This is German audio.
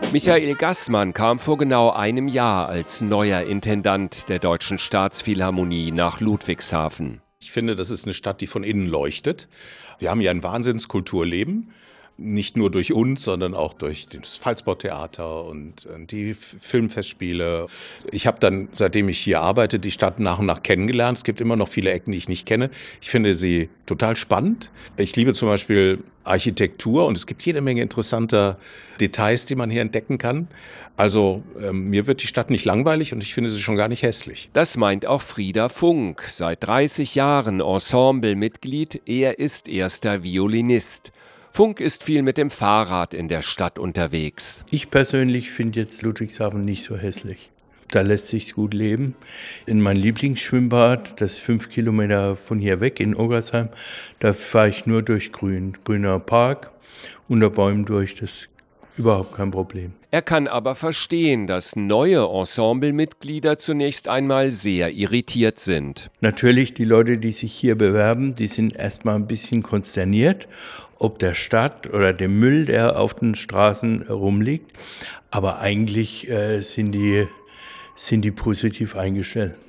Michael Gassmann kam vor genau einem Jahr als neuer Intendant der Deutschen Staatsphilharmonie nach Ludwigshafen. Ich finde, das ist eine Stadt, die von innen leuchtet. Wir haben hier ein Wahnsinnskulturleben. Nicht nur durch uns, sondern auch durch das Pfalzbau-Theater und die Filmfestspiele. Ich habe dann, seitdem ich hier arbeite, die Stadt nach und nach kennengelernt. Es gibt immer noch viele Ecken, die ich nicht kenne. Ich finde sie total spannend. Ich liebe zum Beispiel Architektur und es gibt jede Menge interessanter Details, die man hier entdecken kann. Also mir wird die Stadt nicht langweilig und ich finde sie schon gar nicht hässlich. Das meint auch Frieder Funk, seit 30 Jahren Ensemblemitglied. Er ist erster Violinist. Funk ist viel mit dem Fahrrad in der Stadt unterwegs. Ich persönlich finde jetzt Ludwigshafen nicht so hässlich. Da lässt sich's gut leben. In mein Lieblingsschwimmbad, das ist 5 Kilometer von hier weg in Oggersheim, da fahre ich nur durch grüner Park, unter Bäumen durch, das ist überhaupt kein Problem. Er kann aber verstehen, dass neue Ensemblemitglieder zunächst einmal sehr irritiert sind. Natürlich, die Leute, die sich hier bewerben, die sind erstmal ein bisschen konsterniert, ob der Stadt oder dem Müll, der auf den Straßen rumliegt. Aber eigentlich sind die positiv eingestellt.